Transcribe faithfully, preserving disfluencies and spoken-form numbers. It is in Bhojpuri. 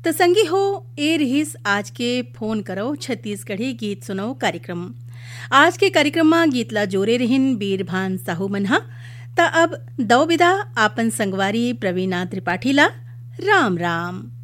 त संगी हो ए रहिस आज के फोन करो छत्तीसगढ़ी गीत सुनो कार्यक्रम। आज के कार्यक्रम में गीत ला जोरे रहिन बीरभान साहू मनहा। त अब दौ विदा आपन संगवारी प्रवीणा त्रिपाठी ला राम राम।